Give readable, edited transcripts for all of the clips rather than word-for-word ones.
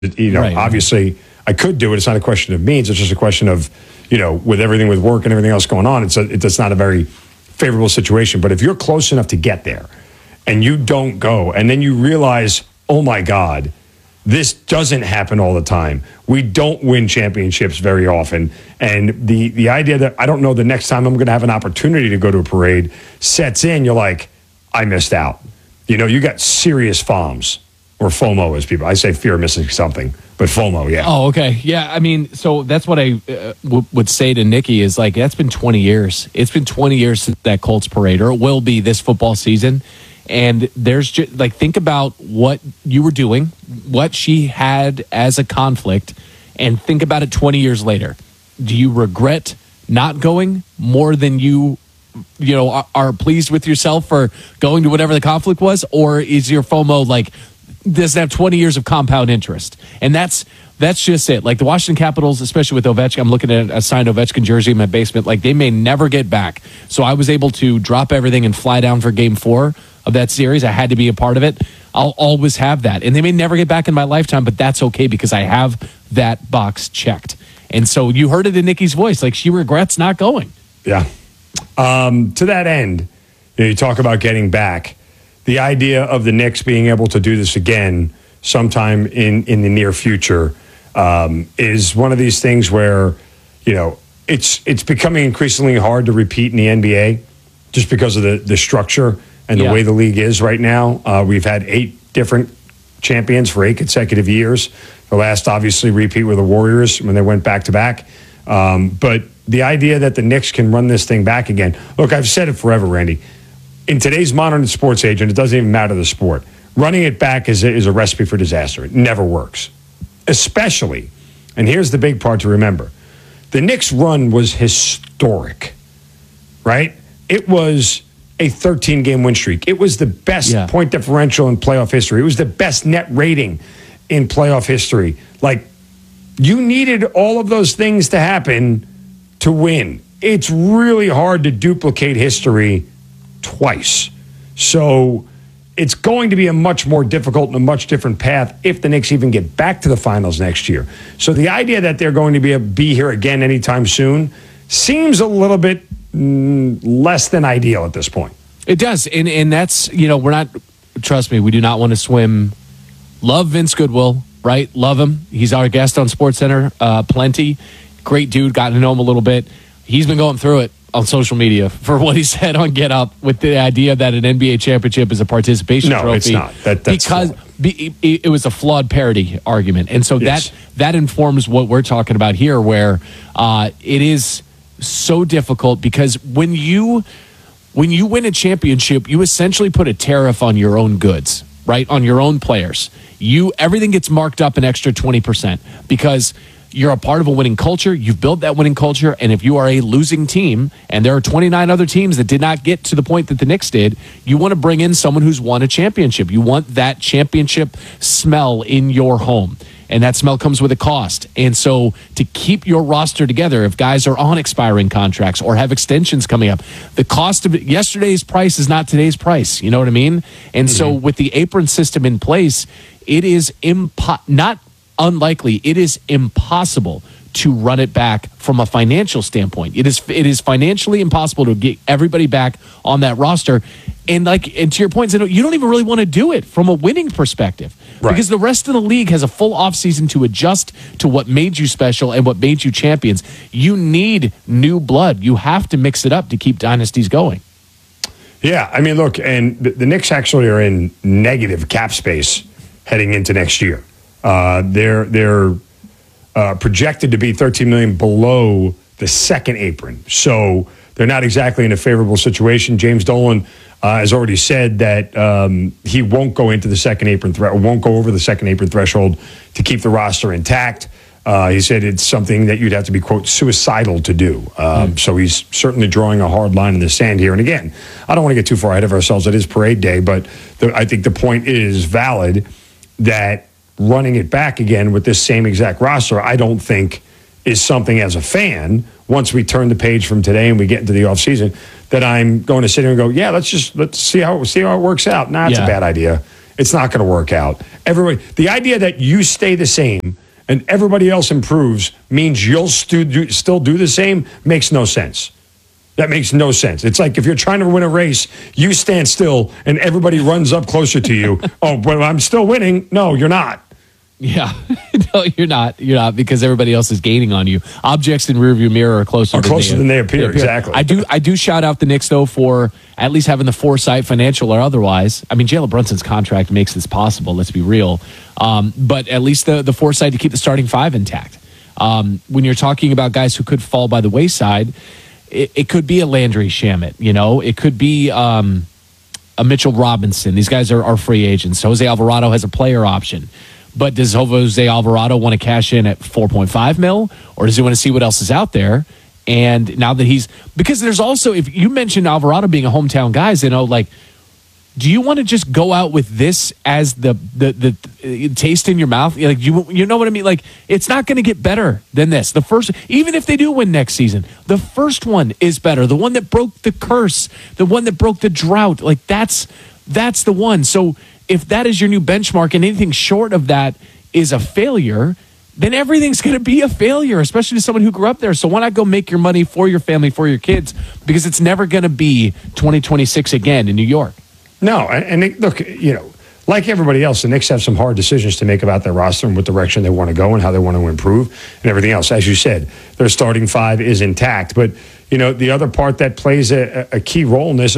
Right. Obviously I could do it. It's not a question of means. It's just a question of, with everything with work and everything else going on, it's not a very favorable situation. But if you're close enough to get there and you don't go, and then you realize, oh my God, this doesn't happen all the time. We don't win championships very often. And the idea that I don't know the next time I'm going to have an opportunity to go to a parade sets in, you're like, I missed out. You got serious FOMs, or FOMO as people. I say fear of missing something, but FOMO, yeah. Oh, okay. Yeah, I mean, so that's what I would say to Nikki is like, that's been 20 years. It's been 20 years since that Colts parade, or it will be this football season. And there's just like, think about what you were doing, what she had as a conflict, and think about it 20 years later. Do you regret not going more than you are pleased with yourself for going to whatever the conflict was? Or is your FOMO like, does it have 20 years of compound interest? And that's just it. Like the Washington Capitals, especially with Ovechkin, I'm looking at a signed Ovechkin jersey in my basement. Like they may never get back. So I was able to drop everything and fly down for Game 4 of that series. I had to be a part of it. I'll always have that. And they may never get back in my lifetime, but that's okay because I have that box checked. And so you heard it in Nikki's voice. Like she regrets not going. Yeah. To that end, you talk about getting back. The idea of the Knicks being able to do this again sometime in the near future is one of these things where, it's becoming increasingly hard to repeat in the NBA just because of the structure and the way the league is right now. We've had 8 different champions for 8 consecutive years. The last, obviously, repeat were the Warriors when they went back-to-back. But the idea that the Knicks can run this thing back again. Look, I've said it forever, Randy. In today's modern sports age, and it doesn't even matter the sport, running it back is a recipe for disaster. It never works. Especially, and here's the big part to remember, the Knicks' run was historic, right? It was a 13-game win streak. It was the best point differential in playoff history. It was the best net rating in playoff history. Like, you needed all of those things to happen to win. It's really hard to duplicate history twice. So it's going to be a much more difficult and a much different path if the Knicks even get back to the finals next year. So the idea that they're going to be here again anytime soon seems a little bit less than ideal at this point. It does. And that's, we're not, trust me, we do not want to swim. Love Vince Goodwill, right? Love him. He's our guest on SportsCenter plenty. Great dude. Gotten to know him a little bit. He's been going through it on social media for what he said on Get Up with the idea that an NBA championship is a participation trophy. No, it's not. That's because it was a flawed parity argument. And so that informs what we're talking about here, where it is so difficult because when you win a championship, you essentially put a tariff on your own goods, right? On your own players. Everything gets marked up an extra 20% because you're a part of a winning culture. You've built that winning culture. And if you are a losing team, and there are 29 other teams that did not get to the point that the Knicks did, you want to bring in someone who's won a championship. You want that championship smell in your home. And that smell comes with a cost. And so to keep your roster together, if guys are on expiring contracts or have extensions coming up, the cost of yesterday's price is not today's price. You know what I mean? And so with the apron system in place, it is not unlikely. It is impossible to run it back from a financial standpoint. It is financially impossible to get everybody back on that roster. And to your point, you don't even really want to do it from a winning perspective. Right. Because the rest of the league has a full offseason to adjust to what made you special and what made you champions. You need new blood. You have to mix it up to keep dynasties going. Yeah, I mean, look, and the Knicks actually are in negative cap space heading into next year. They're projected to be $13 million below the second apron. So they're not exactly in a favorable situation. James Dolan has already said that he won't go into the second apron won't go over the second apron threshold to keep the roster intact. He said it's something that you'd have to be, quote, suicidal to do. So he's certainly drawing a hard line in the sand here. And again, I don't want to get too far ahead of ourselves. It is parade day, but I think the point is valid that running it back again with this same exact roster, I don't think is something as a fan, once we turn the page from today and we get into the offseason, that I'm going to sit here and go, yeah, let's see how it works out. Nah, it's a bad idea. it's not going to work out. The idea that you stay the same and everybody else improves means you'll still do the same makes no sense. That makes no sense. It's like if you're trying to win a race, you stand still and everybody runs up closer to you. Oh, but I'm still winning. No, you're not. Yeah, no, you're not. You're not, because everybody else is gaining on you. Objects in rearview mirror are closer than they appear. Exactly. I do shout out the Knicks though for at least having the foresight, financial or otherwise. I mean, Jalen Brunson's contract makes this possible. Let's be real. But at least the foresight to keep the starting five intact. When you're talking about guys who could fall by the wayside, it could be a Landry Shamet. You know, it could be a Mitchell Robinson. These guys are free agents. Jose Alvarado has a player option. But does Jose Alvarado want to cash in at 4.5 mil, or does he want to see what else is out there? And now that because there's also, if you mentioned Alvarado being a hometown guy, you know, like, do you want to just go out with this as the taste in your mouth? Like, you know what I mean? Like, it's not going to get better than this. The first, even if they do win next season, the first one is better. The one that broke the curse, the one that broke the drought, like that's the one. So if that is your new benchmark and anything short of that is a failure, then everything's going to be a failure, especially to someone who grew up there. So why not go make your money for your family, for your kids? Because it's never going to be 2026 again in New York. No, and look, you know, like everybody else, the Knicks have some hard decisions to make about their roster and what direction they want to go and how they want to improve and everything else. As you said, their starting five is intact. But, you know, the other part that plays a key role in this,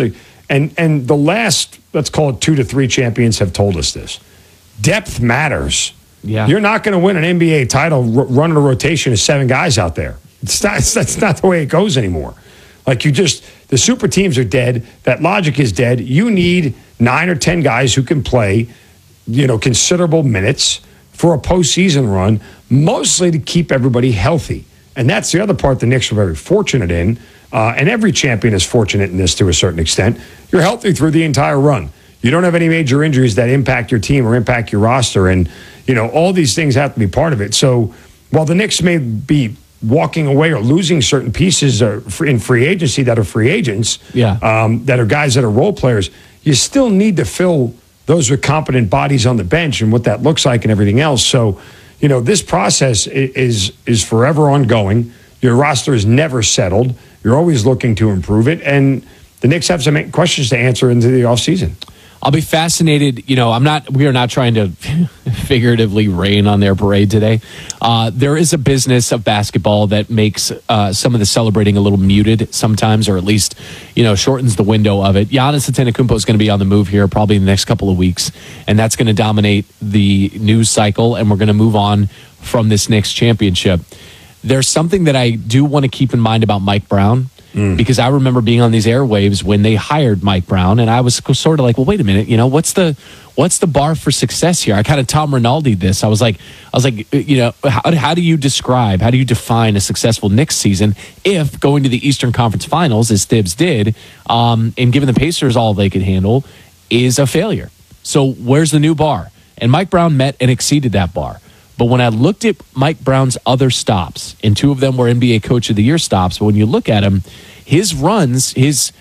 and the last, let's call it 2 to 3 champions have told us this. Depth matters. Yeah. You're not going to win an NBA title running a rotation of 7 guys out there. That's not the way it goes anymore. Like, the super teams are dead. That logic is dead. You need 9 or 10 guys who can play, you know, considerable minutes for a postseason run, mostly to keep everybody healthy. And that's the other part the Knicks are very fortunate in. And every champion is fortunate in this to a certain extent. You're healthy through the entire run. You don't have any major injuries that impact your team or impact your roster. And, you know, all these things have to be part of it. So while the Knicks may be walking away or losing certain pieces in free agency that are free agents, that are guys that are role players, you still need to fill those with competent bodies on the bench and what that looks like and everything else. So, you know, this process is forever ongoing. Your roster is never settled. You're always looking to improve it. And the Knicks have some questions to answer into the offseason. I'll be fascinated. You know, we are not trying to figuratively rain on their parade today. There is a business of basketball that makes some of the celebrating a little muted sometimes, or at least, you know, shortens the window of it. Giannis Antetokounmpo is going to be on the move here probably in the next couple of weeks, and that's going to dominate the news cycle, and we're going to move on from this Knicks championship. There's something that I do want to keep in mind about Mike Brown. Because I remember being on these airwaves when they hired Mike Brown, and I was sort of like, well, wait a minute, you know, what's the bar for success here? I kind of Tom Rinaldi'd this. I was like, you know, how do you define a successful Knicks season if going to the Eastern Conference Finals, as Thibs did, and giving the Pacers all they could handle, is a failure? So where's the new bar? And Mike Brown met and exceeded that bar. But when I looked at Mike Brown's other stops, and 2 of them were NBA Coach of the Year stops, but when you look at him, his runs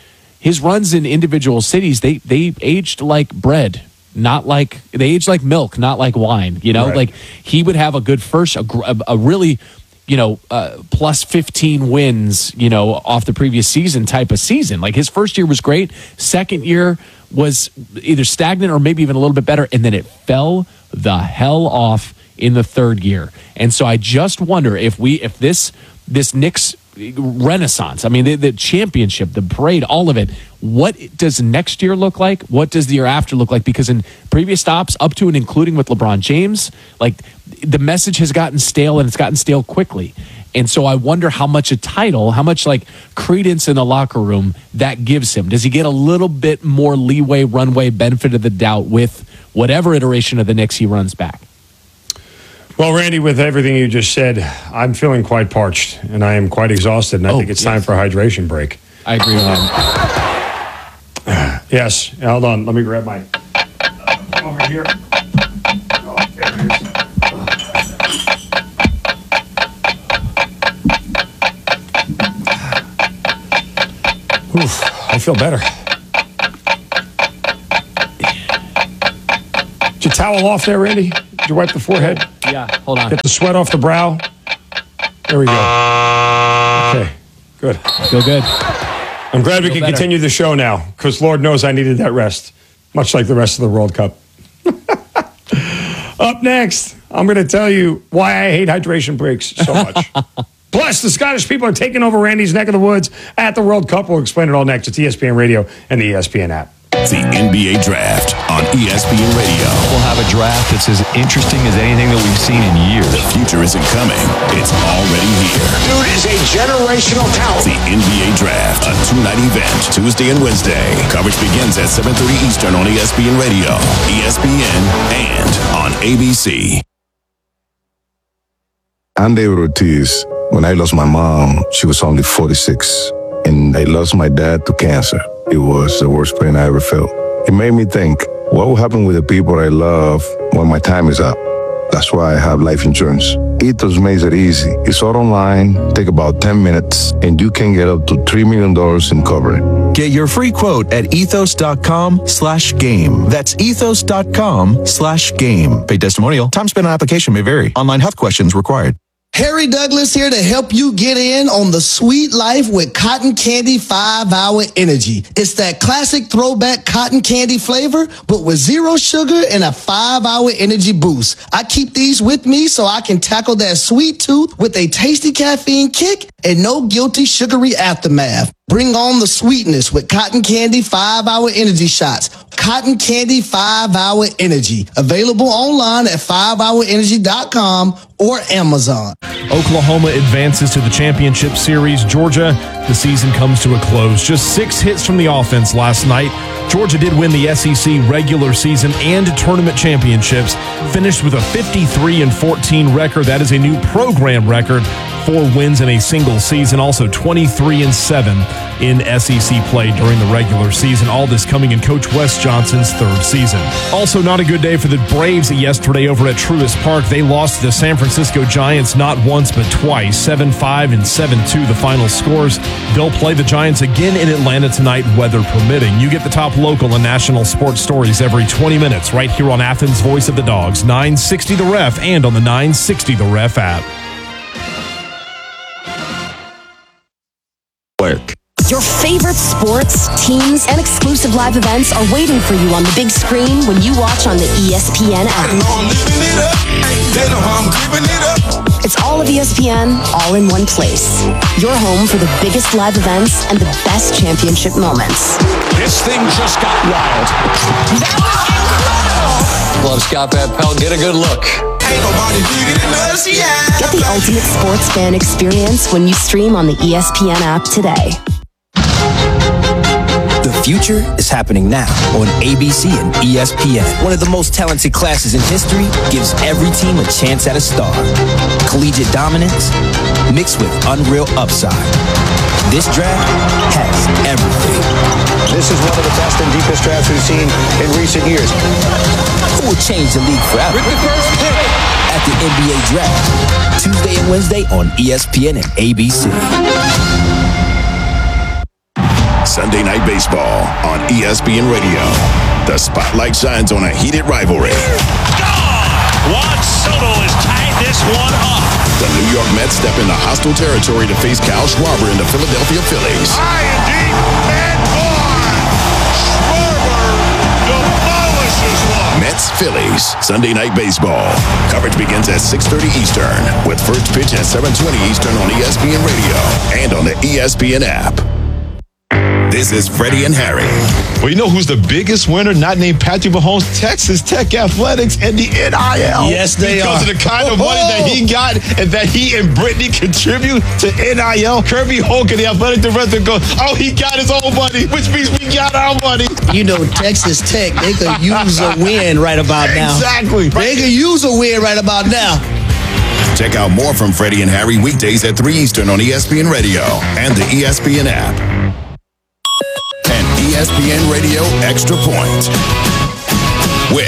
in individual cities, they aged like bread, they aged like milk, not like wine. You know, Like he would have a good first, a really, you know, plus 15 wins, you know, off the previous season type of season. Like his first year was great. Second year was either stagnant or maybe even a little bit better. And then it fell the hell off in the third year. And so I just wonder if this Knicks renaissance, I mean, the championship, the parade, all of it, what does next year look like? What does the year after look like? Because in previous stops, up to and including with LeBron James, like the message has gotten stale, and it's gotten stale quickly. And so I wonder how much like credence in the locker room that gives him. Does he get a little bit more leeway, runway, benefit of the doubt with whatever iteration of the Knicks he runs back? Well, Randy, with everything you just said, I'm feeling quite parched, and I am quite exhausted, and I think it's time for a hydration break. I agree with that. Yes. Hold on. Let me grab my... over here. Oh, there it is. Oof, I feel better. towel off there, Randy? Did you wipe the forehead? Yeah, hold on. Get the sweat off the brow. There we go. Okay, good. Feel good. I'm glad we can continue the show now, because Lord knows I needed that rest, much like the rest of the World Cup. Up next, I'm going to tell you why I hate hydration breaks so much. Plus, the Scottish people are taking over Randy's neck of the woods at the World Cup. We'll explain it all next. It's ESPN Radio and the ESPN app. The NBA Draft on ESPN Radio. We'll have a draft that's as interesting as anything that we've seen in years. The future isn't coming. It's already here. Dude is a generational talent. The NBA Draft, a two-night event, Tuesday and Wednesday. Coverage begins at 7:30 Eastern on ESPN Radio, ESPN, and on ABC. I'm David Ortiz. When I lost my mom, she was only 46. And I lost my dad to cancer. It was the worst pain I ever felt. It made me think, what will happen with the people I love when my time is up? That's why I have life insurance. Ethos makes it easy. It's all online, take about 10 minutes, and you can get up to $3 million in coverage. Get your free quote at ethos.com/game. That's ethos.com/game. Paid testimonial. Time spent on application may vary. Online health questions required. Harry Douglas here to help you get in on the sweet life with Cotton Candy 5-Hour Energy. It's that classic throwback cotton candy flavor, but with 0 sugar and a 5-hour energy boost. I keep these with me so I can tackle that sweet tooth with a tasty caffeine kick and no guilty sugary aftermath. Bring on the sweetness with Cotton Candy 5-Hour Energy Shots. Cotton Candy 5-Hour Energy. Available online at 5hourenergy.com or Amazon. Oklahoma advances to the championship series. Georgia, the season comes to a close. Just 6 hits from the offense last night. Georgia did win the SEC regular season and tournament championships. Finished with a 53-14 record. That is a new program record. 4 wins in a single season. Also 23-7 in SEC play during the regular season. All this coming in Coach Wes Johnson's 3rd season. Also not a good day for the Braves yesterday over at Truist Park. They lost to the San Francisco Giants not once but twice. 7-5 and 7-2 the final scores. They'll play the Giants again in Atlanta tonight, weather permitting. You get the top local and national sports stories every 20 minutes right here on Athens' Voice of the Dogs, 960 The Ref, and on the 960 The Ref app. Your favorite sports, teams, and exclusive live events are waiting for you on the big screen when you watch on the ESPN app. It's all of ESPN, all in one place. Your home for the biggest live events and the best championship moments. This thing just got wild. Love Scott Van Pelt. Get a good look. Get the ultimate sports fan experience when you stream on the ESPN app today. The future is happening now on ABC and ESPN. One of the most talented classes in history gives every team a chance at a star. Collegiate dominance mixed with unreal upside. This draft has everything. This is one of the best and deepest drafts we've seen in recent years. Who will change the league forever? With the first pick at the NBA Draft, Tuesday and Wednesday on ESPN and ABC. Sunday Night Baseball on ESPN Radio. The spotlight shines on a heated rivalry. Juan Soto has tied this one up. The New York Mets step into hostile territory to face Kyle Schwarber and the Philadelphia Phillies. High and deep and on. Schwarber demolishes one. Mets Phillies Sunday Night Baseball. Coverage begins at 6:30 Eastern with first pitch at 7:20 Eastern on ESPN Radio and on the ESPN app. This is Freddie and Harry. Well, you know who's the biggest winner? Not named Patrick Mahomes. Texas Tech Athletics and the NIL. Yes, they because are. Because of the kind of money that he got and that he and Brittany contribute to NIL. Kirby Hogan, the athletic director, goes, oh, he got his own money, which means we got our money. You know, Texas Tech, they could use a win right about now. Exactly. They could use a win right about now. Check out more from Freddie and Harry weekdays at 3 Eastern on ESPN Radio and the ESPN app. And ESPN Radio Extra Point with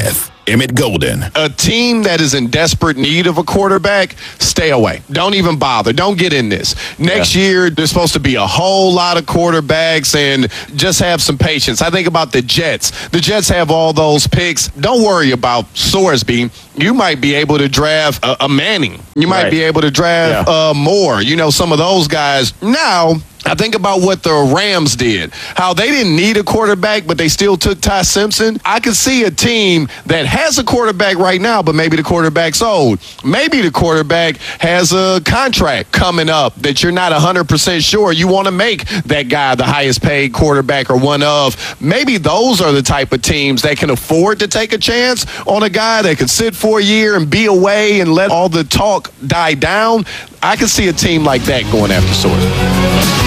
Emmett Golden. A team that is in desperate need of a quarterback, stay away. Don't even bother. Don't get in this. Next year, there's supposed to be a whole lot of quarterbacks, and just have some patience. I think about the Jets. The Jets have all those picks. Don't worry about Sorsby. You might be able to draft a Manning. You might be able to draft Moore. You know, some of those guys. Now, I think about what the Rams did, how they didn't need a quarterback, but they still took Ty Simpson. I could see a team that has a quarterback right now, but maybe the quarterback's old. Maybe the quarterback has a contract coming up that you're not 100% sure. You want to make that guy the highest paid quarterback or one of. Maybe those are the type of teams that can afford to take a chance on a guy that could sit for a year and be away and let all the talk die down. I could see a team like that going after Sorsby.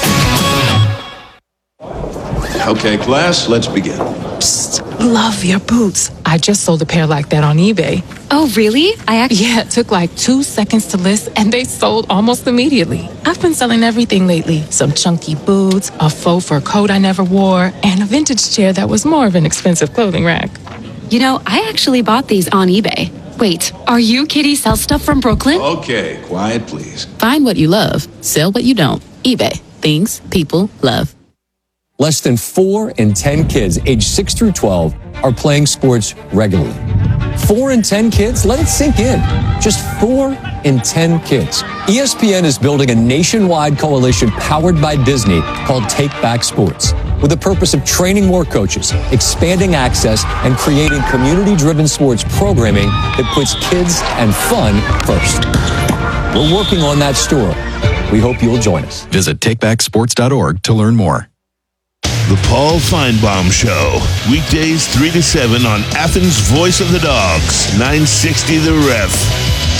Okay, class, let's begin. Psst, love your boots. I just sold a pair like that on eBay. Oh, really? Yeah, it took like 2 seconds to list, and they sold almost immediately. I've been selling everything lately. Some chunky boots, a faux fur coat I never wore, and a vintage chair that was more of an expensive clothing rack. You know, I actually bought these on eBay. Wait, are you Kitty Sell Stuff from Brooklyn? Okay, quiet, please. Find what you love, sell what you don't. eBay. Things people love. Less than 4 in 10 kids aged 6 through 12 are playing sports regularly. 4 in 10 kids? Let it sink in. Just 4 in 10 kids. ESPN is building a nationwide coalition powered by Disney called Take Back Sports, with the purpose of training more coaches, expanding access, and creating community-driven sports programming that puts kids and fun first. We're working on that story. We hope you'll join us. Visit takebacksports.org to learn more. The Paul Feinbaum Show, weekdays 3 to 7 on Athens' Voice of the Dogs, 960 The Ref.